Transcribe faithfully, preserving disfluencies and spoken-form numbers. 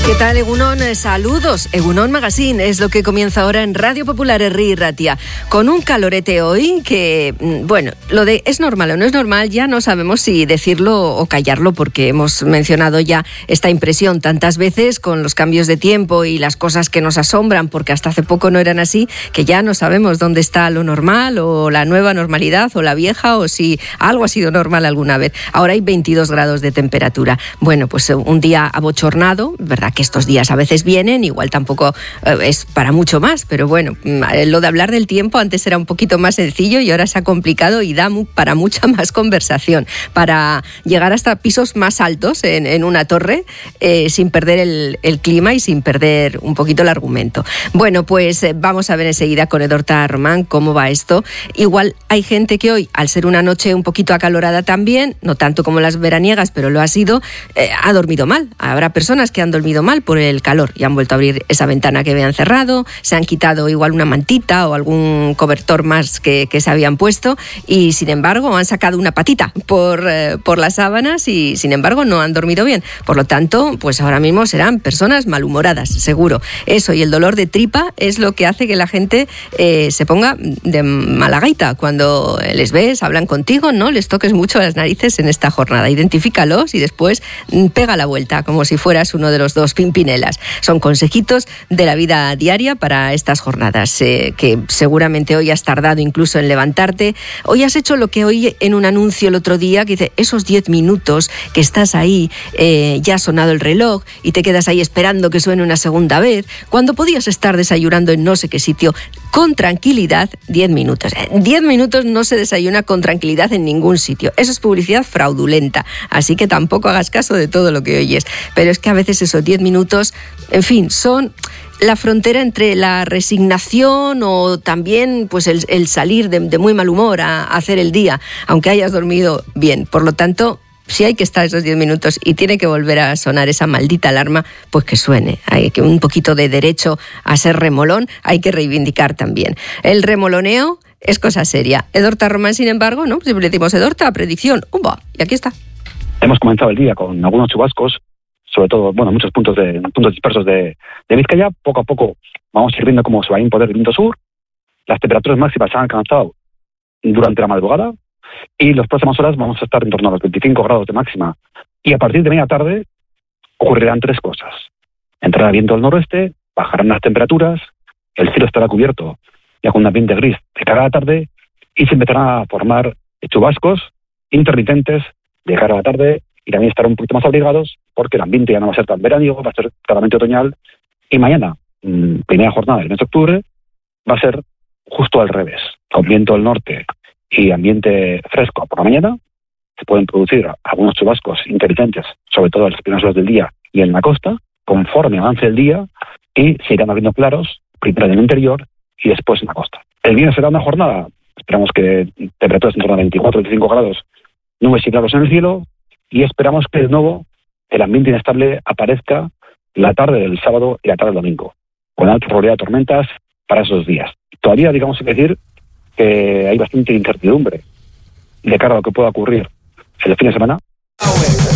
¿Qué tal, Egunon? Saludos. Egunon Magazine es lo que comienza ahora en Radio Popular Herri y Ratia. Con un calorete hoy que, bueno, lo de es normal o no es normal ya no sabemos si decirlo o callarlo, porque hemos mencionado ya esta impresión tantas veces con los cambios de tiempo y las cosas que nos asombran, porque hasta hace poco no eran así, que ya no sabemos dónde está lo normal o la nueva normalidad o la vieja, o si algo ha sido normal alguna vez. Ahora hay veintidós grados de temperatura. Bueno, pues un día abochornado, ¿verdad? Que estos días a veces vienen, igual tampoco eh, es para mucho más, pero bueno, lo de hablar del tiempo antes era un poquito más sencillo y ahora se ha complicado y da para mucha más conversación, para llegar hasta pisos más altos en, en una torre eh, sin perder el, el clima y sin perder un poquito el argumento. Bueno, pues eh, vamos a ver enseguida con Edorta Román cómo va esto. Igual hay gente que hoy, al ser una noche un poquito acalorada también, no tanto como las veraniegas, pero lo ha sido, eh, ha dormido mal. Habrá personas que han dormido mal por el calor y han vuelto a abrir esa ventana que habían cerrado, se han quitado igual una mantita o algún cobertor más que, que se habían puesto y sin embargo han sacado una patita por, eh, por las sábanas y sin embargo no han dormido bien. Por lo tanto, pues ahora mismo serán personas malhumoradas, seguro. Eso y el dolor de tripa es lo que hace que la gente eh, se ponga de mala gaita cuando les ves, hablan contigo, no les toques mucho las narices en esta jornada. Identifícalos y después pega la vuelta como si fueras uno de los dos Pimpinelas. Son consejitos de la vida diaria para estas jornadas, eh, que seguramente hoy has tardado incluso en levantarte. Hoy has hecho lo que oí en un anuncio el otro día, que dice, esos diez minutos que estás ahí, eh, ya ha sonado el reloj y te quedas ahí esperando que suene una segunda vez, cuando podías estar desayunando en no sé qué sitio, con tranquilidad, diez minutos. diez minutos no se desayuna con tranquilidad en ningún sitio. Eso es publicidad fraudulenta, así que tampoco hagas caso de todo lo que oyes. Pero es que a veces esos diez minutos, en fin, son la frontera entre la resignación o también pues el, el salir de, de muy mal humor a, a hacer el día, aunque hayas dormido bien. Por lo tanto, si hay que estar esos diez minutos y tiene que volver a sonar esa maldita alarma, pues que suene. Hay que un poquito de derecho a ser remolón, hay que reivindicar también. El remoloneo es cosa seria. Edorta Román, sin embargo, ¿no? Siempre le decimos Edorta, predicción, ¡umba! Y aquí está. Hemos comenzado el día con algunos chubascos, sobre todo, bueno, muchos puntos de puntos dispersos de, de Vizcaya. Poco a poco vamos a ir viendo cómo se va a imponer el viento sur. Las temperaturas máximas se han alcanzado durante la madrugada y las próximas horas vamos a estar en torno a los veinticinco grados de máxima. Y a partir de media tarde ocurrirán tres cosas. Entrará viento del noroeste, bajarán las temperaturas, el cielo estará cubierto ya con un ambiente gris de cara a la tarde y se empezarán a formar chubascos intermitentes de cara a la tarde y también estarán un poquito más abrigados porque el ambiente ya no va a ser tan veraniego, va a ser claramente otoñal. Y mañana, mmm, primera jornada del mes de octubre, va a ser justo al revés. Con viento del norte y ambiente fresco por la mañana, se pueden producir algunos chubascos intermitentes, sobre todo en las primeras horas del día y en la costa, conforme avance el día, y se irán abriendo claros, primero en el interior y después en la costa. El viernes será una jornada, esperamos que temperaturas en torno a veinticuatro a veinticinco grados, nubes y claros en el cielo, y esperamos que de nuevo el ambiente inestable aparezca la tarde del sábado y la tarde del domingo, con alta probabilidad de tormentas para esos días. Todavía, digamos, hay que decir que hay bastante incertidumbre de cara a lo que pueda ocurrir el fin de semana.